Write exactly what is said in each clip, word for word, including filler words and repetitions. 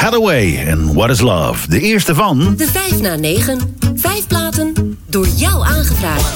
Hathaway en What is Love. De eerste van... De vijf na negen. Vijf platen door jou aangevraagd.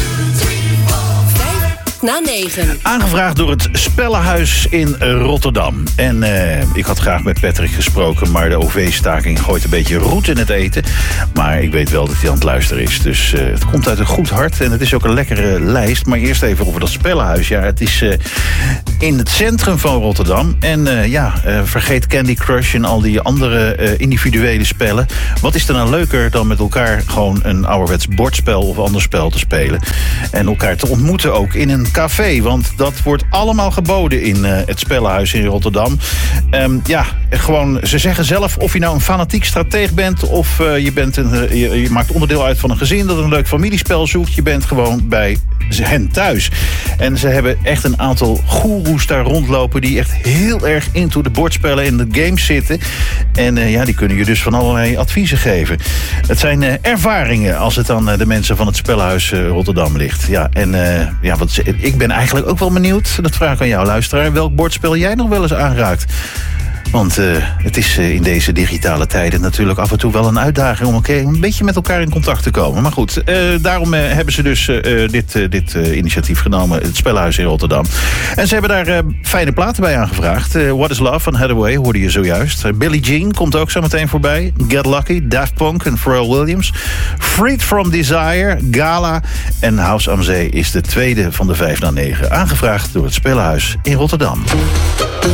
Na negen. Aangevraagd door het Spellenhuis in Rotterdam. En uh, ik had graag met Patrick gesproken, maar de O V-staking gooit een beetje roet in het eten. Maar ik weet wel dat hij aan het luisteren is. Dus uh, het komt uit een goed hart en het is ook een lekkere lijst. Maar eerst even over dat Spellenhuis. Ja, het is uh, in het centrum van Rotterdam. En uh, ja, uh, vergeet Candy Crush en al die andere uh, individuele spellen. Wat is er nou leuker dan met elkaar gewoon een ouderwets bordspel of ander spel te spelen. En elkaar te ontmoeten ook in een café, want dat wordt allemaal geboden in uh, het Spellenhuis in Rotterdam. Um, ja, gewoon, ze zeggen zelf of je nou een fanatiek strateeg bent of uh, je, bent een, uh, je, je maakt onderdeel uit van een gezin dat een leuk familiespel zoekt. Je bent gewoon bij hen thuis. En ze hebben echt een aantal goeroes daar rondlopen die echt heel erg into de bordspellen en de games zitten. En uh, ja, die kunnen je dus van allerlei adviezen geven. Het zijn uh, ervaringen als het aan uh, de mensen van het Spellenhuis uh, Rotterdam ligt. Ja, en uh, ja, wat, ik ben eigenlijk ook wel benieuwd, dat vraag ik aan jou luisteraar, welk bordspel jij nog wel eens aanraakt. Want uh, het is uh, in deze digitale tijden natuurlijk af en toe wel een uitdaging om okay, een beetje met elkaar in contact te komen. Maar goed, uh, daarom uh, hebben ze dus uh, dit, uh, dit uh, initiatief genomen, het Spellenhuis in Rotterdam. En ze hebben daar uh, fijne platen bij aangevraagd. Uh, What is Love van Hathaway hoorde je zojuist. Uh, Billie Jean komt ook zo meteen voorbij. Get Lucky, Daft Punk en Pharrell Williams. Freed from Desire, Gala en House am Zee is de tweede van de vijf na negen. Aangevraagd door het Spellenhuis in Rotterdam.